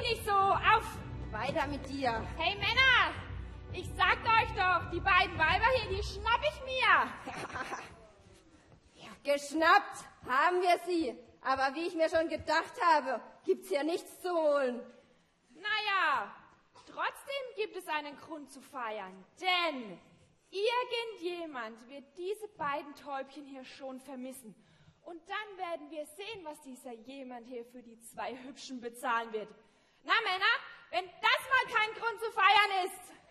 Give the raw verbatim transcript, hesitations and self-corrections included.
nicht so, auf! Weiter mit dir. Hey Männer, ich sagte euch doch, die beiden Weiber hier, die schnapp ich mir. Ja, geschnappt haben wir sie. Aber wie ich mir schon gedacht habe, gibt's hier nichts zu holen. Naja, trotzdem gibt es einen Grund zu feiern. Denn irgendjemand wird diese beiden Täubchen hier schon vermissen. Und dann werden wir sehen, was dieser jemand hier für die zwei Hübschen bezahlen wird. Na Männer, wenn das mal kein Grund zu feiern ist.